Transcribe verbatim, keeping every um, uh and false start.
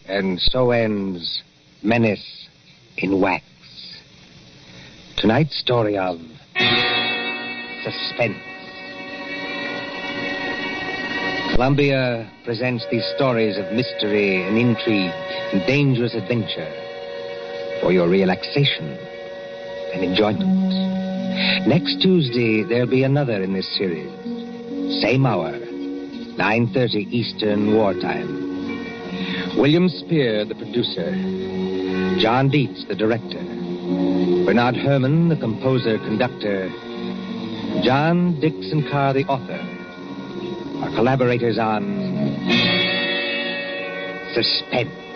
And so ends Menace in Wax. Tonight's story of suspense. Columbia presents these stories of mystery and intrigue and dangerous adventure for your relaxation and enjoyment. Next Tuesday, there'll be another in this series. Same hour, nine thirty Eastern Wartime. William Spear, the producer. John Dietz, the director. Bernard Herrmann, the composer-conductor. John Dixon Carr, the author. Our collaborators on Suspense.